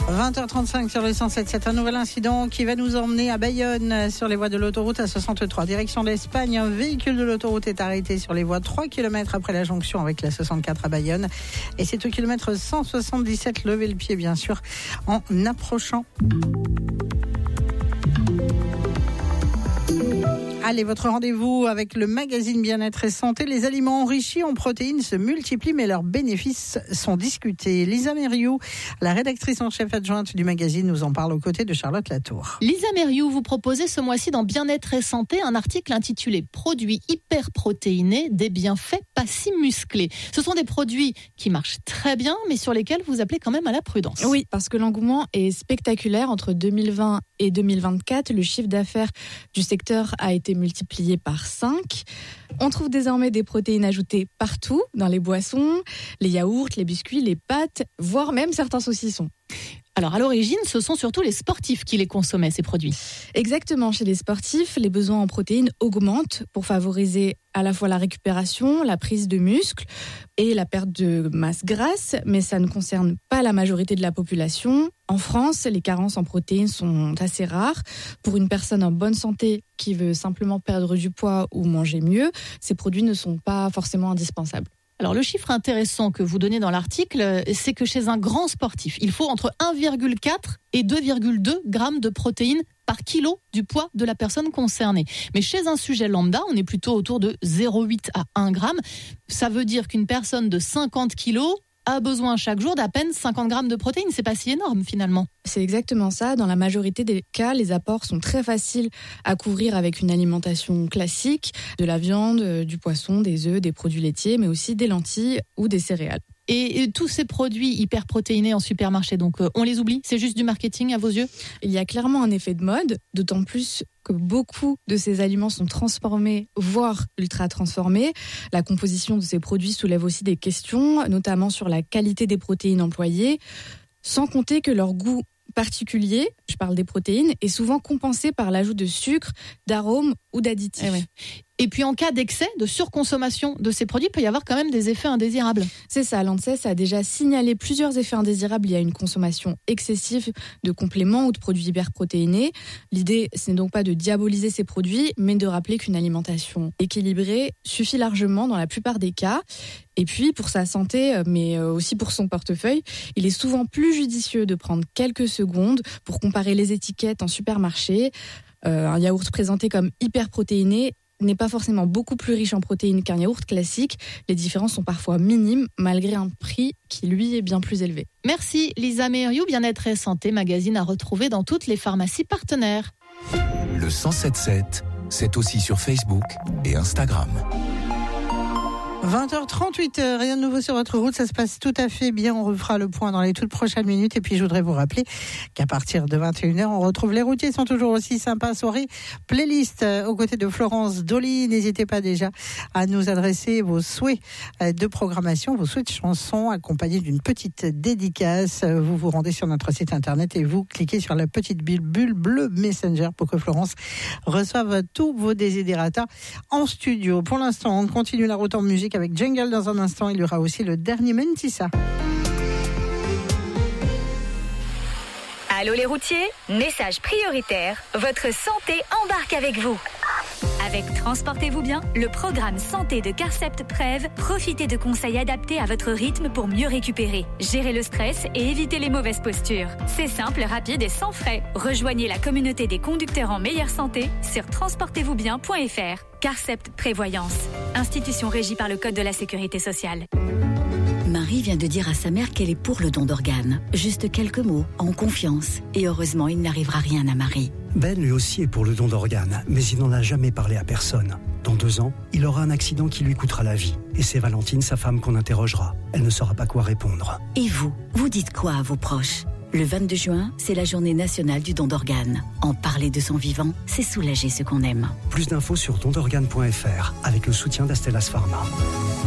20h35 sur le 107.7, un nouvel incident qui va nous emmener à Bayonne sur les voies de l'autoroute A63, direction l'Espagne. Un véhicule de l'autoroute est arrêté sur les voies 3 km après la jonction avec la 64 à Bayonne. Et c'est au kilomètre 177, levez le pied bien sûr en approchant. Allez, votre rendez-vous avec le magazine Bien-être et Santé. Les aliments enrichis en protéines se multiplient, mais leurs bénéfices sont discutés. Lisa Mériou, la rédactrice en chef adjointe du magazine, nous en parle aux côtés de Charlotte Latour. Lisa Mériou, vous proposez ce mois-ci dans Bien-être et Santé un article intitulé « Produits hyperprotéinés, des bienfaits pas si musclés ». Ce sont des produits qui marchent très bien, mais sur lesquels vous appelez quand même à la prudence. Oui, parce que l'engouement est spectaculaire. Entre 2020 et 2024, le chiffre d'affaires du secteur a été multiplié par 5. On trouve désormais des protéines ajoutées partout, dans les boissons, les yaourts, les biscuits, les pâtes, voire même certains saucissons. Alors à l'origine, ce sont surtout les sportifs qui les consommaient, ces produits. Exactement, chez les sportifs, les besoins en protéines augmentent pour favoriser à la fois la récupération, la prise de muscles et la perte de masse grasse, mais ça ne concerne pas la majorité de la population. En France, les carences en protéines sont assez rares. Pour une personne en bonne santé qui veut simplement perdre du poids ou manger mieux, ces produits ne sont pas forcément indispensables. Alors le chiffre intéressant que vous donnez dans l'article, c'est que chez un grand sportif, il faut entre 1,4 et 2,2 grammes de protéines par kilo du poids de la personne concernée. Mais chez un sujet lambda, on est plutôt autour de 0,8 à 1 gramme. Ça veut dire qu'une personne de 50 kilos a besoin chaque jour d'à peine 50 grammes de protéines. C'est pas si énorme finalement. C'est exactement ça. Dans la majorité des cas, les apports sont très faciles à couvrir avec une alimentation classique, de la viande, du poisson, des œufs, des produits laitiers, mais aussi des lentilles ou des céréales. Et tous ces produits hyperprotéinés en supermarché, donc on les oublie? C'est juste du marketing à vos yeux? Il y a clairement un effet de mode, d'autant plus que beaucoup de ces aliments sont transformés, voire ultra transformés. La composition de ces produits soulève aussi des questions, notamment sur la qualité des protéines employées, sans compter que leur goût particulier, je parle des protéines, est souvent compensé par l'ajout de sucre, d'arômes ou d'additifs. Et puis en cas d'excès, de surconsommation de ces produits, il peut y avoir quand même des effets indésirables. C'est ça, l'ANSES a déjà signalé plusieurs effets indésirables liés à une consommation excessive de compléments ou de produits hyperprotéinés. L'idée, ce n'est donc pas de diaboliser ces produits, mais de rappeler qu'une alimentation équilibrée suffit largement dans la plupart des cas. Et puis, pour sa santé, mais aussi pour son portefeuille, il est souvent plus judicieux de prendre quelques secondes pour comparer les étiquettes en supermarché. Un yaourt présenté comme hyperprotéiné n'est pas forcément beaucoup plus riche en protéines qu'un yaourt classique. Les différences sont parfois minimes, malgré un prix qui, lui, est bien plus élevé. Merci Lisa Mériou, Bien-être et Santé, magazine à retrouver dans toutes les pharmacies partenaires. Le 107.7, c'est aussi sur Facebook et Instagram. 20h38, rien de nouveau sur votre route, ça se passe tout à fait bien, on refera le point dans les toutes prochaines minutes et puis je voudrais vous rappeler qu'à partir de 21h, on retrouve les routiers, sont toujours aussi sympas, soirée playlist aux côtés de Florence Dolly, n'hésitez pas déjà à nous adresser vos souhaits de programmation, vos souhaits de chansons accompagnés d'une petite dédicace, vous vous rendez sur notre site internet et vous cliquez sur la petite bulle bleue Messenger pour que Florence reçoive tous vos desiderata en studio. Pour l'instant, on continue la route en musique avec Jungle dans un instant. Il y aura aussi le dernier Mentissa. Allô les routiers, message prioritaire, votre santé embarque avec vous. Avec Transportez-vous bien, le programme santé de Carcept Prev, profitez de conseils adaptés à votre rythme pour mieux récupérer, gérer le stress et éviter les mauvaises postures. C'est simple, rapide et sans frais. Rejoignez la communauté des conducteurs en meilleure santé sur transportezvousbien.fr. Carcept Prévoyance, institution régie par le Code de la Sécurité sociale. Marie vient de dire à sa mère qu'elle est pour le don d'organes. Juste quelques mots, en confiance. Et heureusement, il n'arrivera rien à Marie. Ben, lui aussi, est pour le don d'organes, mais il n'en a jamais parlé à personne. Dans 2 ans, il aura un accident qui lui coûtera la vie. Et c'est Valentine, sa femme, qu'on interrogera. Elle ne saura pas quoi répondre. Et vous, vous dites quoi à vos proches ? Le 22 juin, c'est la journée nationale du don d'organes. En parler de son vivant, c'est soulager ce qu'on aime. Plus d'infos sur dondorganes.fr avec le soutien d'Astellas Pharma.